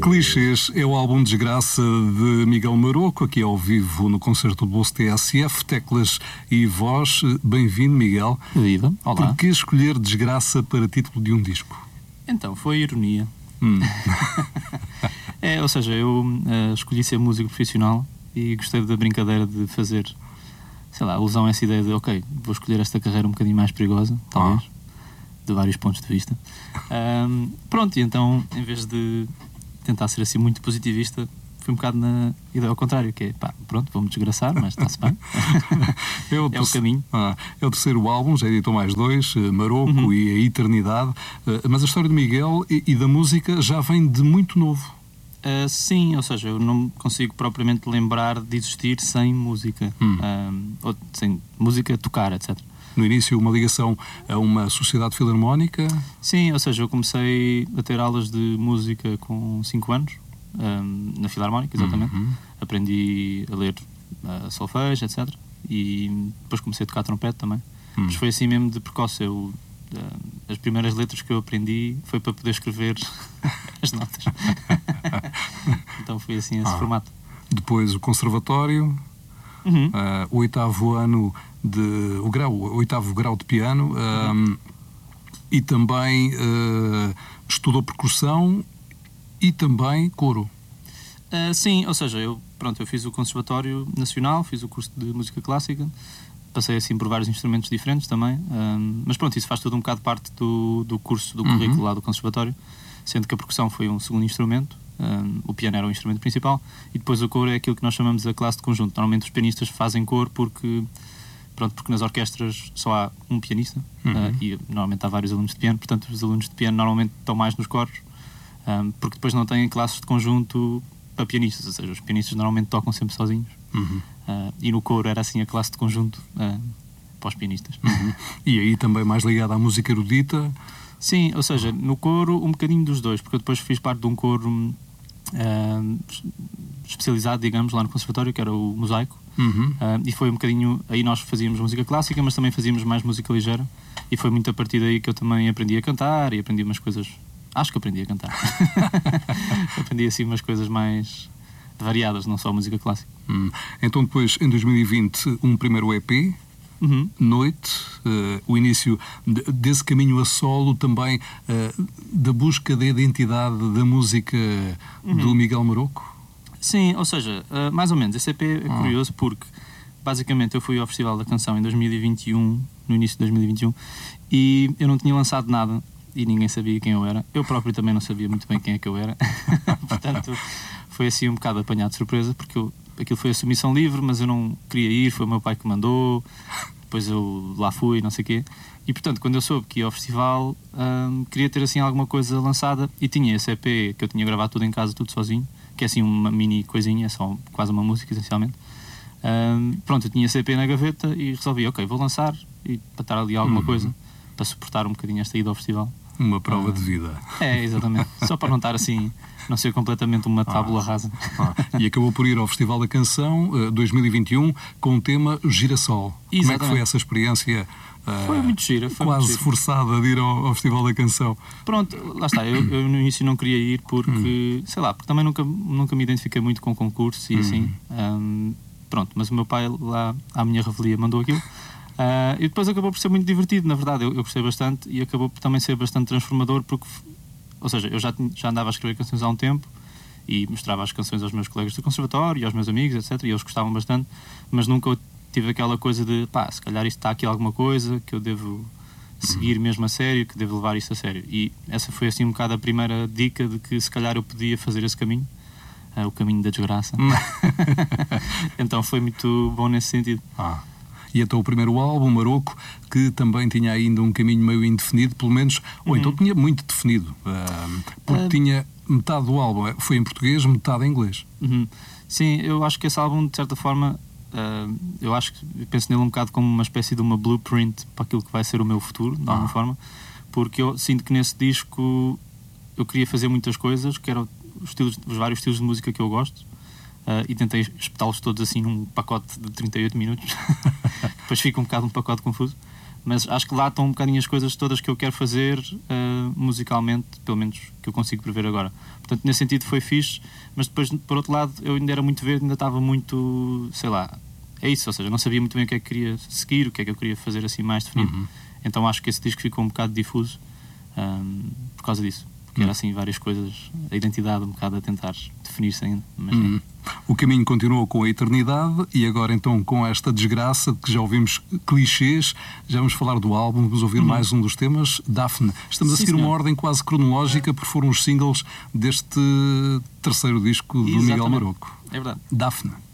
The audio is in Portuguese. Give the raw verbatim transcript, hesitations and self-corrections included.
Clichês é o álbum Desgraça de Miguel Maroco, aqui ao vivo no concerto do Bolso T S F, teclas e voz. Bem-vindo, Miguel. Viva, olá. Por que escolher Desgraça para título de um disco? Então, foi ironia. Hum. é, ou seja, eu uh, escolhi ser músico profissional e gostei da brincadeira de fazer, sei lá, alusão a essa ideia de, ok, vou escolher esta carreira um bocadinho mais perigosa, talvez, ah. de vários pontos de vista. Um, pronto, e então, em vez de tentar ser assim muito positivista, fui um bocado na ideia ao contrário, que é, pá, pronto, vou-me desgraçar, mas está-se bem. é, o, é o caminho. Ah, é o terceiro álbum, já editou mais dois, Maroco uhum. e A Eternidade, uh, mas a história do Miguel e, e da música já vem de muito novo. Uh, sim, ou seja, eu não consigo propriamente lembrar de existir sem música, hum. uh, ou sem música tocar, etcétera. No início, uma ligação a uma sociedade filarmónica? Sim, ou seja, eu comecei a ter aulas de música com cinco anos, um, na Filarmónica, exatamente. Uhum. Aprendi a ler uh, solfejo, etcétera. E depois comecei a tocar trompete também. Uhum. Mas foi assim mesmo de precoce. Eu, uh, as primeiras letras que eu aprendi foi para poder escrever as notas. Então foi assim esse ah. formato. Depois o conservatório, uhum. uh, o oitavo ano de o grau, o oitavo grau de piano, um, uhum. e também uh, estudou percussão e também coro. Uh, sim, ou seja, eu, pronto, eu fiz o Conservatório Nacional, fiz o curso de Música Clássica, passei assim por vários instrumentos diferentes também, um, mas pronto, isso faz tudo um bocado parte do, do curso, do currículo uhum. lá do Conservatório, sendo que a percussão foi um segundo instrumento, um, o piano era o instrumento principal, e depois o coro é aquilo que nós chamamos a classe de conjunto. Normalmente os pianistas fazem coro porque... Pronto, porque nas orquestras só há um pianista, uhum. uh, e normalmente há vários alunos de piano, portanto os alunos de piano normalmente estão mais nos coros, um, porque depois não têm classes de conjunto para pianistas, ou seja, os pianistas normalmente tocam sempre sozinhos, uhum. uh, e no coro era assim a classe de conjunto uh, para os pianistas. Uhum. E aí também mais ligado à música erudita? Sim, ou seja, no coro um bocadinho dos dois, porque eu depois fiz parte de um coro uh, especializado, digamos, lá no Conservatório, que era o Mosaico. Uhum. Uh, e foi um bocadinho, aí nós fazíamos música clássica, mas também fazíamos mais música ligeira, e foi muito a partir daí que eu também aprendi a cantar e aprendi umas coisas, acho que aprendi a cantar aprendi assim umas coisas mais variadas, não só música clássica. Hum. Então depois, em dois mil e vinte, um primeiro E P, uhum. Noite, uh, o início de, desse caminho a solo também, uh, da busca da identidade da música uhum. do Miguel Maroco. Sim, ou seja, uh, mais ou menos. Esse E P é curioso porque, basicamente, eu fui ao Festival da Canção em dois mil e vinte e um, no início de dois mil e vinte e um, e eu não tinha lançado nada e ninguém sabia quem eu era. Eu próprio também não sabia muito bem quem é que eu era. Portanto, foi assim um bocado apanhado de surpresa, porque eu, aquilo foi a submissão livre, mas eu não queria ir, foi o meu pai que mandou, depois eu lá fui, não sei o quê. E, portanto, quando eu soube que ia ao festival, um, queria ter assim alguma coisa lançada, e tinha esse E P que eu tinha gravado tudo em casa, tudo sozinho, que é assim uma mini coisinha, é só quase uma música essencialmente. Um, pronto, eu tinha esse E P na gaveta e resolvi, ok, vou lançar e para estar ali alguma uhum. coisa, para suportar um bocadinho esta ida ao festival. Uma prova uh, de vida. É, exatamente. Só para não estar assim, não ser completamente uma tábula ah, rasa. Ah, e acabou por ir ao Festival da Canção uh, dois mil e vinte e um com o tema Girassol. Exatamente. Como é que foi essa experiência? Uh, foi muito gira. Foi quase muito gira. forçada de ir ao, ao Festival da Canção. Pronto, lá está. Eu, eu no início não queria ir porque, hum. sei lá, porque também nunca, nunca me identifiquei muito com concursos e hum. assim. Um, pronto, mas o meu pai lá, à minha revelia, mandou aquilo. Uh, e depois acabou por ser muito divertido, na verdade. Eu, eu gostei bastante e acabou por também ser bastante transformador porque, ou seja, eu já, já andava a escrever canções há um tempo e mostrava as canções aos meus colegas do conservatório e aos meus amigos, etcétera. E eles gostavam bastante, mas nunca tive aquela coisa de, pá, se calhar isto está aqui alguma coisa que eu devo seguir mesmo a sério, que devo levar isto a sério. E essa foi assim um bocado a primeira dica de que se calhar eu podia fazer esse caminho, uh, o caminho da desgraça. Então foi muito bom nesse sentido. Ah. E então o primeiro álbum, Maroco, que também tinha ainda um caminho meio indefinido, pelo menos, ou uhum. então tinha muito definido, uh, porque uh... tinha metade do álbum foi em português, metade em inglês. Uhum. Sim, eu acho que esse álbum, de certa forma, uh, eu acho que eu penso nele um bocado como uma espécie de uma blueprint para aquilo que vai ser o meu futuro, de alguma ah. forma, porque eu sinto que nesse disco eu queria fazer muitas coisas, que eram os, estilos, os vários estilos de música que eu gosto. Uh, e tentei espetá-los todos assim num pacote de trinta e oito minutos. Depois fica um bocado um pacote confuso, Mas acho que lá estão um bocadinho as coisas todas que eu quero fazer uh, musicalmente, pelo menos que eu consigo prever agora. Portanto, nesse sentido foi fixe, mas depois, por outro lado, eu ainda era muito verde, ainda estava muito, sei lá, é isso, ou seja, não sabia muito bem o que é que queria seguir, o que é que eu queria fazer assim mais definido. Uhum. Então acho que esse disco ficou um bocado difuso um, por causa disso. Porque era assim várias coisas, a identidade um bocado a tentar definir-se ainda. Mas, hum. O caminho continua com a eternidade e agora então com esta desgraça de que já ouvimos clichês, já vamos falar do álbum, vamos ouvir uhum. mais um dos temas, Daphne. Estamos Sim, a seguir senhor. uma ordem quase cronológica porque foram os singles deste terceiro disco do Exatamente. Miguel Maroco. É verdade. Daphne.